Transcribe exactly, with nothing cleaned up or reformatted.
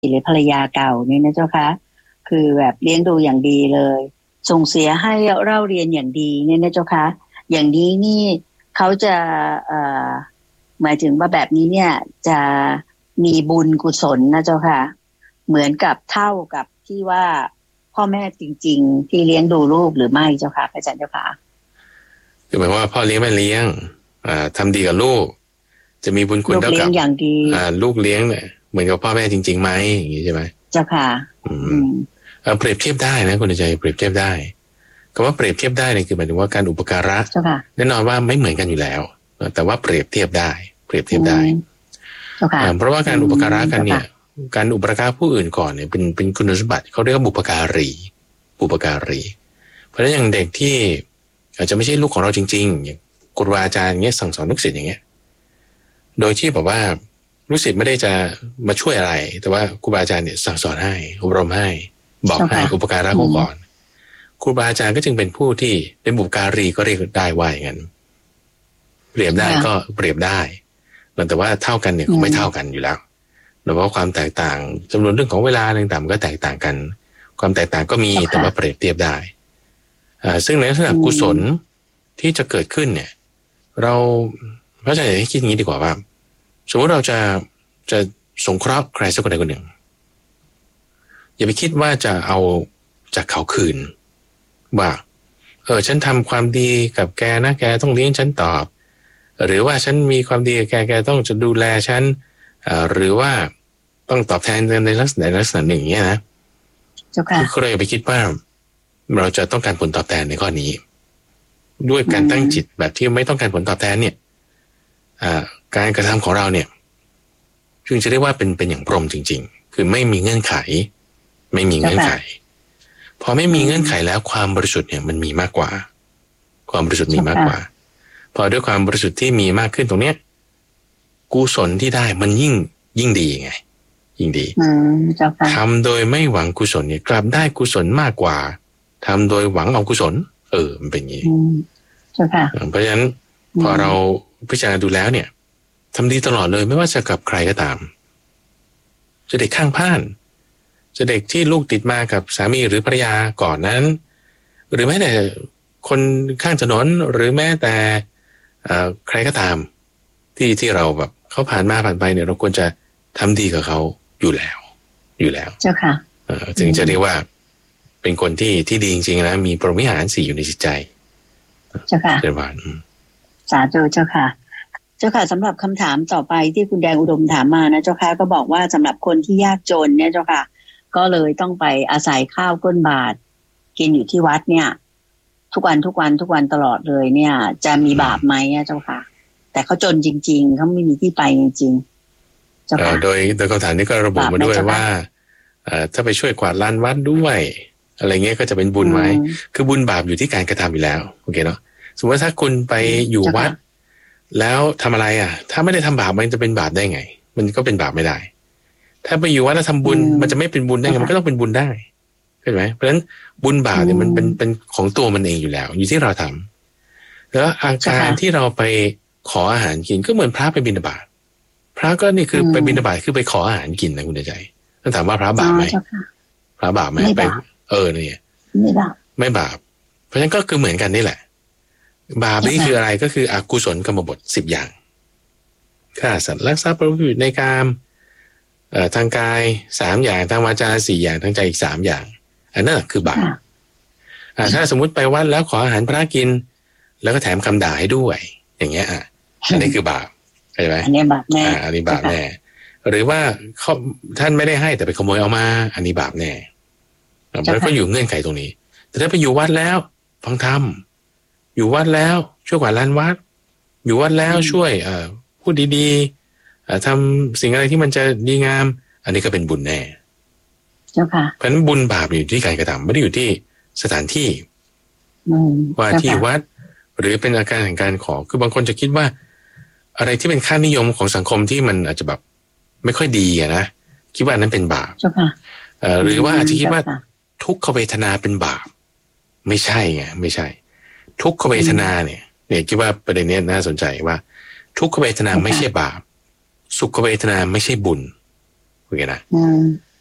หรือภรรยาเก่านี่นะเจ้าคะคือแบบเลี้ยงดูอย่างดีเลยส่งเสียให้เล่าเรียนอย่างดีเนี่ยนะเจ้าคะอย่างนี้นี่เขาจะเอ่อหมายถึงว่าแบบนี้เนี่ยจะมีบุญกุศลนะเจ้าค่ะเหมือนกับเท่ากับที่ว่าพ่อแม่จริงๆที่เลี้ยงดูลูกหรือไม่เจ้าค่ะพระอาจารย์เจ้าค่ะคือหมายว่าพ่อเลี้ยงแม่เลี้ยงอ่าทำดีกับลูกจะมีบุญคุณเท่ากับอย่างดีอ่าลูกเลี้ยงเนี่ยเหมือนกับพ่อแม่จริงๆไหมอย่างนี้ใช่ไหมเจ้าค่ะอืมเปรียบเทียบได้นะคุณใจเปรียบเทียบได้คำว่าเปรียบเทียบได้เนี่ยคือหมายถึงว่าการอุปการะแน่นอนว่าไม่เหมือนกันอยู่แล้วแต่ว่าเปรียบเทียบได้เปรียบเทียบได้เพราะว่าการอุปการะกันเนี่ยการอุปการะผู้อื่นก่อนเนี่ยเป็นเป็นคุณสมบัติเขาเรียกว่าบุพการีบุพการีเพราะฉะนั้นอย่างเด็กที่อาจจะไม่ใช่ลูกของเราจริงๆอย่างครูอาจารย์เงี้ยสั่งสอนลูกศิษย์อย่างเงี้ยโดยที่แบบว่าลูกศิษย์ไม่ได้จะมาช่วยอะไรแต่ว่าครูบาอาจารย์เนี่ยสั่งสอนให้อบรมให้บอกให้อุปการะเขาก่อนครูบาอาจารย์ก็จึงเป็นผู้ที่เป็นบุพการีก็เรียกได้ว่าอย่างนั้นเปรียบได้ก็เปรียบได้แต่ว่าเท่ากันเนี่ยคงไม่เท่ากันอยู่แล้วเพราะความแตกต่างจำนวนเรื่องของเวลาต่างๆก็แตกต่างกันความแตกต่างก็มีแต่ว่าเปรียบเทียบได้อ่าซึ่งในลักษณะกุศลที่จะเกิดขึ้นเนี่ยเราพระอาจารย์ให้คิดอย่างนี้ดีกว่าว่าสมมติเราจะจะสงเคราะห์ใครสักคนใดคนหนึ่งอย่าไปคิดว่าจะเอาจากเขาคืนว่าเออฉันทำความดีกับแกนะแกต้องเลี้ยงฉันตอบหรือว่าฉันมีความดีกับแกแกต้องจะดูแลฉันหรือว่าต้องตอบแทนในลักษณะลักษณะหนึ่งเนี้ยนะคือเราอย่าไปคิดว่าเราจะต้องการผลตอบแทนในข้อนี้ด้วยการตั้งจิตแบบที่ไม่ต้องการผลตอบแทนเนี่ยการกระทำของเราเนี่ยจึงจะเรียกว่าเป็นเป็นอย่างพรหมจริงๆคือไม่มีเงื่อนไขไม่มีเงื่อนไขพอไม่มีเงื่อนไขแล้วความบริสุทธิ์เนี่ยมันมีมากกว่าความบริสุทธิ์มีมากกว่าพอด้วยความบริสุทธิ์ที่มีมากขึ้นตรงเนี้ยกุศลที่ได้มันยิ่งยิ่งดีไงยิ่งดีทำโดยไม่หวังกุศลเนี่ยกลับได้กุศลมากกว่าทำโดยหวังเอากุศลเออมันเป็นอย่างนี้เพราะฉะนั้นพอเราพิจารณาดูแล้วเนี่ยทำดีตลอดเลยไม่ว่าจะกับใครก็ตามจะเด็กข้างบ้านจะเด็กที่ลูกติดมากับสามีหรือภรรยาก่อนนั้นหรือแม้แต่คนข้างถนนหรือแม้แต่ใครก็ตามที่ที่เราแบบเขาผ่านมาผ่านไปเนี่ยเราควรจะทำดีกับเขาอยู่แล้วอยู่แล้วเจ้าค่ะถึงจะเรียกว่าเป็นคนที่ที่ดีจริงๆนะมีพรหมวิหารสี่อยู่ในจิตใจเจ้าค่ะเจ้าค่ะสาธุเจ้าค่ะเจ้าค่ะสำหรับคำถามต่อไปที่คุณแดงอุดมถามมานะเจ้าค่ะก็บอกว่าสำหรับคนที่ยากจนเนี่ยเจ้าค่ะก็เลยต้องไปอาศัยข้าวก้นบาทกินอยู่ที่วัดเนี่ยทุกวันทุกวันทุกวันตลอดเลยเนี่ยจะมีบาปไหมเจ้าค่ะแต่เขาจนจริงๆเขาไม่มีที่ไปจริงๆเจ้าค่ะโดยโดยคำถามนี้ก็ระบุมาด้วยว่าถ้าไปช่วยกวาดลานวัดด้วยอะไรเงี้ยก็จะเป็นบุญไหมคือบุญบาปอยู่ที่การกระทำอยู่แล้วโอเคเนาะสมมติว่าถ้าคุณไปอยู่วัดแล้วทำอะไรอ่ะถ้าไม่ได้ทำบาปมันจะเป็นบาปได้ไงมันก็เป็นบาปไม่ได้ถ้าไปอยู่วัดแล้วทำบุญมันจะไม่เป็นบุญได้ไงมันก็ต้องเป็นบุญได้เห็นไหมเพราะฉะนั้นบุญบาปเนี่ยมันเป็นเป็นของตัวมันเองอยู่แล้วอยู่ที่เราทำแล้วอาการที่เราไปขออาหารกินก็เหมือนพระไปบิณฑบาตพระก็นี่คือไปบิณฑบาตคือไปขออาหารกินนะคุณใจต้องถามว่าพระบาปไหมพระบาปไหมไปเออเนี่ยไม่บาปไม่บาปเพราะฉะนั้นก็คือเหมือนกันนี่แหละบาปนี่คืออะไรก็คืออกุศลกรรมบทสิบอย่างฆ่าสัตว์ลักทรัพย์ประพฤติในกามเอ่อทางกายสามอย่างทางวาจาสี่อย่างทางใจอีกสามอย่างอันนั้นคือบาปอ่าถ้าสมมุติไปวัดแล้วขออาหารพระกินแล้วก็แถมคำด่าให้ด้วยอย่างเงี้ยอ่ะอันนี้คือบาปเข้าใจไหมอันนี้บาปแน่อ่าอันนี้บาปแน่หรือว่าเขาท่านไม่ได้ให้แต่ไปขโมยเอามาอันนี้บาปแน่แล้วก็อยู่เงื่อนไขตรงนี้แต่ถ้าไปอยู่วัดแล้วฟังธรรมอยู่วัดแล้วช่วยกวาดลานวัดอยู่วัดแล้วช่วยเอ่อพูดดีๆทำสิ่งอะไรที่มันจะดีงามอันนี้ก็เป็นบุญแน่เจ้าค่ะเพราะฉะนั้นบุญบาปอยู่ที่การกระทำไม่ได้อยู่ที่สถานที่ว่าที่วัดหรือเป็นอาการแห่งการขอคือบางคนจะคิดว่าอะไรที่เป็นค่านิยมของสังคมที่มันอาจจะแบบไม่ค่อยดีอะนะคิดว่านั้นเป็นบาปเจ้าค่ะหรือว่าอาจจะคิดว่าทุกขเวทนาเป็นบาปไม่ใช่ไงไม่ใช่ทุกขเวทนาเนี่ยเนี่ยคิดว่าประเด็นนี้น่าสนใจว่าทุกขเวทนาไม่ใช่บาปสุขเวทนาไม่ใช่บุญคุยกันนะ